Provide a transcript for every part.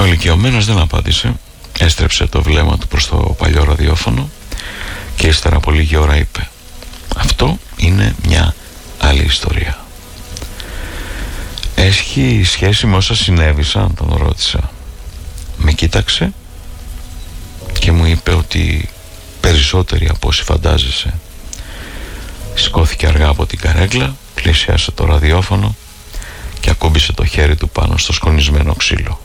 Ο ηλικιωμένος δεν απάντησε. Έστρεψε το βλέμμα του προς το παλιό ραδιόφωνο και ύστερα από λίγη ώρα είπε: αυτό είναι μια άλλη ιστορία. Έχει σχέση με όσα συνέβησαν? Τον ρώτησα. Με κοίταξε και μου είπε ότι περισσότεροι από όσοι φαντάζεσαι. Σηκώθηκε αργά από την καρέκλα, πλησίασε το ραδιόφωνο και ακούμπησε το χέρι του πάνω στο σκονισμένο ξύλο.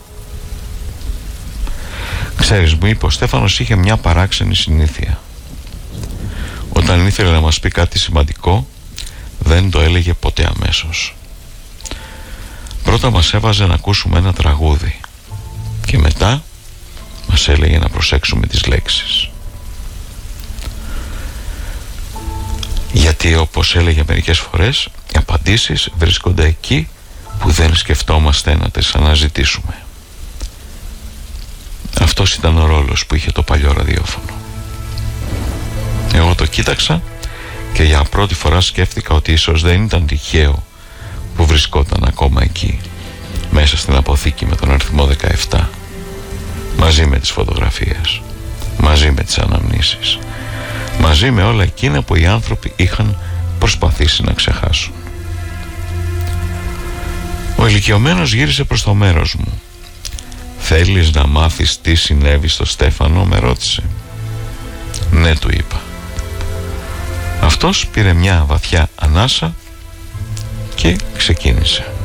Ξέρεις, μου είπε, ο Στέφανος είχε μια παράξενη συνήθεια. Όταν ήθελε να μας πει κάτι σημαντικό, δεν το έλεγε ποτέ αμέσως. Πρώτα μας έβαζε να ακούσουμε ένα τραγούδι και μετά μας έλεγε να προσέξουμε τις λέξεις. Γιατί, όπως έλεγε μερικές φορές, οι απαντήσεις βρίσκονται εκεί που δεν σκεφτόμαστε να τις αναζητήσουμε. Αυτός ήταν ο ρόλος που είχε το παλιό ραδιόφωνο. Εγώ το κοίταξα και για πρώτη φορά σκέφτηκα ότι ίσως δεν ήταν τυχαίο που βρισκόταν ακόμα εκεί, μέσα στην αποθήκη με τον αριθμό 17, μαζί με τις φωτογραφίες, μαζί με τις αναμνήσεις, μαζί με όλα εκείνα που οι άνθρωποι είχαν προσπαθήσει να ξεχάσουν. Ο ηλικιωμένος γύρισε προς το μέρος μου. «Θέλεις να μάθεις τι συνέβη στο Στέφανο?» με ρώτησε. «Ναι», του είπα. Αυτός πήρε μια βαθιά ανάσα και ξεκίνησε.